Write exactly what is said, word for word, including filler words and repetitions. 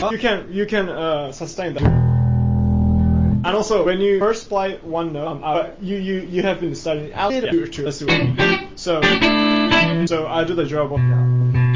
you can you can uh, sustain that. And also, when you first play one note, um, uh, you, you you have been studying. I'll do it too. Let's do it. So so I do the job.